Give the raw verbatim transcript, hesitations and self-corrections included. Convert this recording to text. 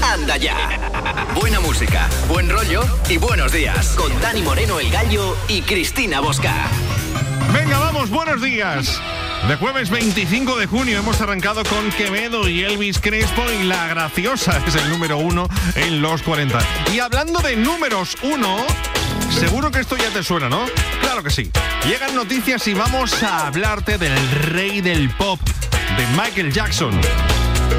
anda ya. Buena música, buen rollo y buenos días. Con Dani Moreno, el Gallo, y Cristina Bosca. Venga, vamos, buenos días. De jueves veinticinco de junio hemos arrancado con Quevedo y Elvis Crespo, y La Graciosa es el número uno en los cuarenta. Y hablando de números uno, seguro que esto ya te suena, ¿no? Claro que sí. Llegan noticias y vamos a hablarte del rey del pop, de Michael Jackson.